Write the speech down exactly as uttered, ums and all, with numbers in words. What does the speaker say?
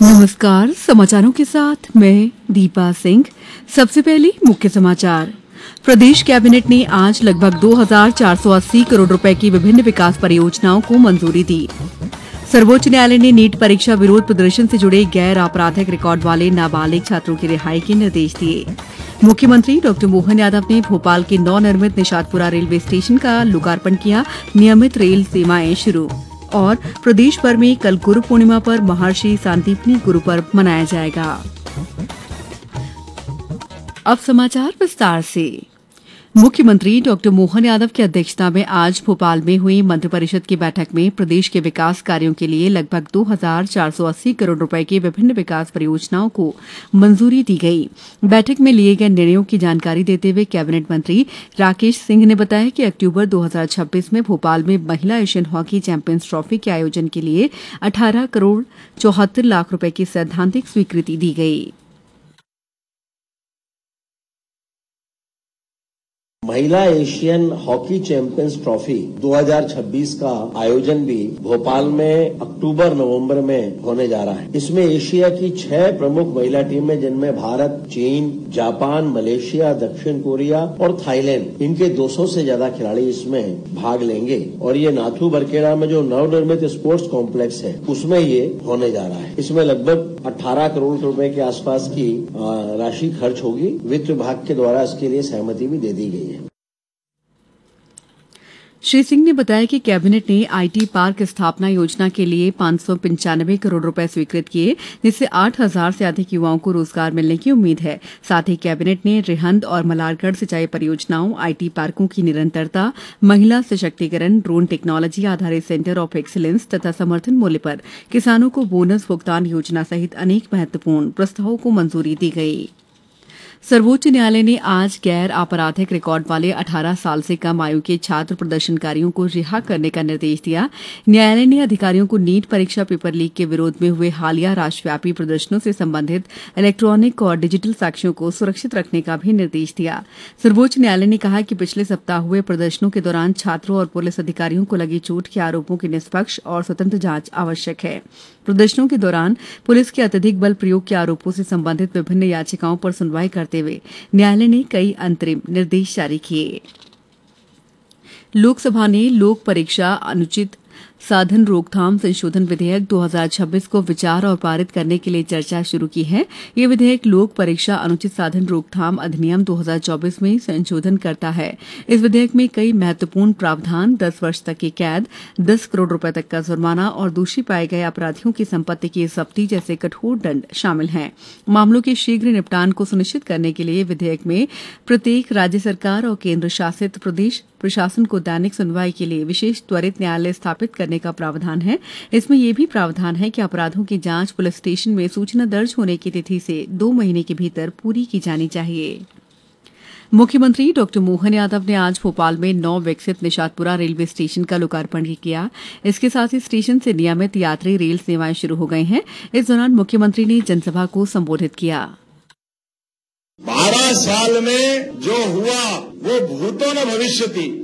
नमस्कार, समाचारों के साथ मैं दीपा सिंह। सबसे पहले मुख्य समाचार। प्रदेश कैबिनेट ने आज लगभग दो हज़ार चार सौ अस्सी करोड़ रुपए की विभिन्न विकास परियोजनाओं को मंजूरी दी। सर्वोच्च न्यायालय ने नीट परीक्षा विरोध प्रदर्शन से जुड़े गैर आपराधिक रिकॉर्ड वाले नाबालिग छात्रों की रिहाई के निर्देश दिए। मुख्यमंत्री डॉ मोहन यादव ने भोपाल के नवनिर्मित निशातपुरा रेलवे स्टेशन का लोकार्पण किया। नियमित रेल सेवाएं शुरू। और प्रदेश भर में कल गुरु पूर्णिमा पर महर्षि सांदीपनी गुरु पर्व मनाया जाएगा। अब समाचार विस्तार से। मुख्यमंत्री डॉ मोहन यादव की अध्यक्षता में आज भोपाल में हुई मंत्रिपरिषद की बैठक में प्रदेश के विकास कार्यों के लिए लगभग दो हज़ार चार सौ अस्सी करोड़ रुपए की विभिन्न विकास परियोजनाओं को मंजूरी दी गई। बैठक में लिए गए निर्णयों की जानकारी देते हुए कैबिनेट मंत्री राकेश सिंह ने बताया कि अक्टूबर दो हज़ार छब्बीस में भोपाल में महिला एशियन हॉकी चैंपियंस ट्रॉफी के आयोजन के लिए अठारह करोड़ चौहत्तर लाख रुपए की सैद्धांतिक स्वीकृति दी गई। महिला एशियन हॉकी चैंपियंस ट्रॉफी दो हज़ार छब्बीस का आयोजन भी भोपाल में अक्टूबर नवंबर में होने जा रहा है। इसमें एशिया की छह प्रमुख महिला टीमें, जिनमें भारत, चीन, जापान, मलेशिया, दक्षिण कोरिया और थाईलैंड, इनके दो सौ से ज्यादा खिलाड़ी इसमें भाग लेंगे। और ये नाथू बरखेड़ा में जो नवनिर्मित स्पोर्ट्स कॉम्प्लेक्स है, उसमें ये होने जा रहा है। इसमें लगभग अठारह करोड़ रुपए के आसपास की राशि खर्च होगी। वित्त विभाग के द्वारा इसके लिए सहमति भी दे दी गई है। श्री सिंह ने बताया कि कैबिनेट ने आईटी पार्क स्थापना योजना के लिए पांच सौ पंचानवे करोड़ रुपए स्वीकृत किए, जिससे आठ हज़ार से अधिक युवाओं को रोजगार मिलने की उम्मीद है। साथ ही कैबिनेट ने रिहंद और मलारगढ़ सिंचाई परियोजनाओं, आईटी पार्कों की निरंतरता, महिला सशक्तिकरण, ड्रोन टेक्नोलॉजी आधारित सेंटर ऑफ एक्सीलेंस तथा समर्थन मूल्य पर किसानों को बोनस भुगतान योजना सहित अनेक महत्वपूर्ण प्रस्तावों को मंजूरी दी गई। सर्वोच्च न्यायालय ने आज गैर आपराधिक रिकॉर्ड वाले अठारह साल से कम आयु के छात्र प्रदर्शनकारियों को रिहा करने का निर्देश दिया। न्यायालय ने अधिकारियों को नीट परीक्षा पेपर लीक के विरोध में हुए हालिया राष्ट्रव्यापी प्रदर्शनों से संबंधित इलेक्ट्रॉनिक और डिजिटल साक्ष्यों को सुरक्षित रखने का भी निर्देश दिया। सर्वोच्च न्यायालय ने कहा कि पिछले सप्ताह हुए प्रदर्शनों के दौरान छात्रों और पुलिस अधिकारियों को लगी चोट के आरोपों की निष्पक्ष और स्वतंत्र जांच आवश्यक है। प्रदर्शनों के दौरान पुलिस के अत्यधिक बल प्रयोग के आरोपों से संबंधित विभिन्न याचिकाओं पर सुनवाई करते हुए न्यायालय ने कई अंतरिम निर्देश जारी किए। लोकसभा ने लोक परीक्षा अनुचित साधन रोकथाम संशोधन विधेयक दो हज़ार छब्बीस को विचार और पारित करने के लिए चर्चा शुरू की है। ये विधेयक लोक परीक्षा अनुचित साधन रोकथाम अधिनियम दो हज़ार चौबीस में संशोधन करता है। इस विधेयक में कई महत्वपूर्ण प्रावधान, दस वर्ष तक की कैद, दस करोड़ रुपए तक का जुर्माना और दोषी पाए गए अपराधियों की संपत्ति की जब्ती जैसे कठोर दंड शामिल हैं। मामलों के शीघ्र निपटान को सुनिश्चित करने के लिए विधेयक में प्रत्येक राज्य सरकार और केंद्र शासित प्रदेश प्रशासन को दैनिक सुनवाई के लिए विशेष त्वरित न्यायालय स्थापित करने का प्रावधान है। इसमें यह भी प्रावधान है कि अपराधों की जांच पुलिस स्टेशन में सूचना दर्ज होने की तिथि से दो महीने के भीतर पूरी की जानी चाहिए। मुख्यमंत्री डॉ मोहन यादव ने आज भोपाल में नव विकसित निशातपुरा रेलवे स्टेशन का लोकार्पण किया। इसके साथ ही स्टेशन से नियमित यात्री रेल सेवाएं शुरू हो गई हैं। इस दौरान मुख्यमंत्री ने जनसभा को संबोधित किया। बारह साल में जो हुआ वो भूतो न भविष्यति।